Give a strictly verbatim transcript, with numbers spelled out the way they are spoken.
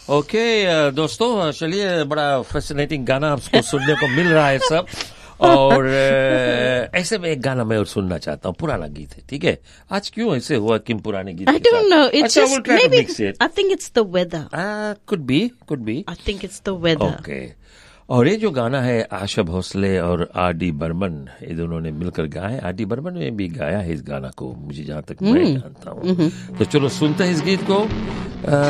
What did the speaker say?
Okay दोस्तों, चलिए, बड़ा फैसिनेटिंग गाना आपको सुनने को मिल रहा है सब। और ऐसे में एक गाना मैं और सुनना चाहता हूँ, पुराना गीत है, ठीक है? आज क्यों ऐसे हुआ कि पुराने गीत? I don't know. It's अच्छा, just we'll try to maybe. mix it. I think it's the weather. Uh, could be, could be. I think it's the weather. Okay. और ये जो गाना है आशा भोसले और आर डी बर्मन, ये दोनों ने मिलकर गाया है। आर डी बर्मन ने भी गाया है इस गाना को, मुझे जहां तक मैं जानता हूँ। तो चलो सुनते हैं इस गीत को।